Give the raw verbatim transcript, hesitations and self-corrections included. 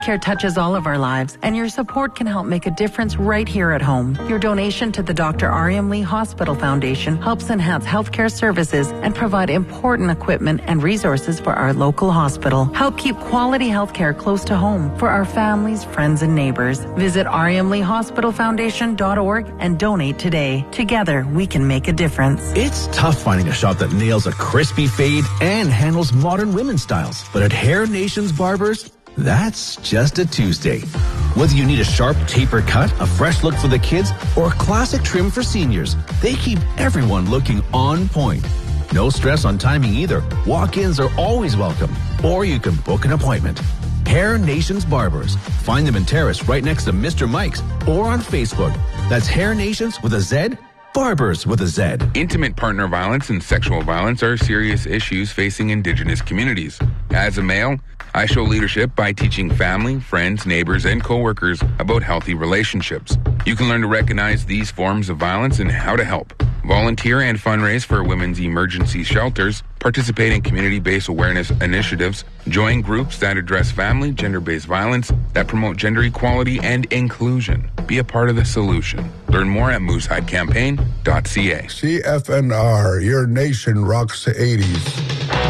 Care touches all of our lives, and your support can help make a difference right here at home. Your donation to the Doctor R M Lee Hospital Foundation helps enhance healthcare services and provide important equipment and resources for our local hospital. Help keep quality healthcare close to home for our families, friends, and neighbors. Visit r m lee hospital foundation dot org and donate today. Together, we can make a difference. It's tough finding a shop that nails a crispy fade and handles modern women's styles. But at Hair Nations Barbers, that's just a Tuesday. Whether you need a sharp taper cut, a fresh look for the kids, or a classic trim for seniors, they keep everyone looking on point. No stress on timing either. Walk-ins are always welcome, or you can book an appointment. Hair Nations Barbers. Find them in Terrace right next to Mister Mike's or on Facebook. That's Hair Nations with a Z, Barbers with a Z. Intimate partner violence and sexual violence are serious issues facing Indigenous communities. As a male, I show leadership by teaching family, friends, neighbors, and coworkers about healthy relationships. You can learn to recognize these forms of violence and how to help. Volunteer and fundraise for women's emergency shelters, participate in community-based awareness initiatives, join groups that address family, gender-based violence, that promote gender equality and inclusion. Be a part of the solution. Learn more at moose hide campaign dot c a. C F N R, your nation rocks the eighties.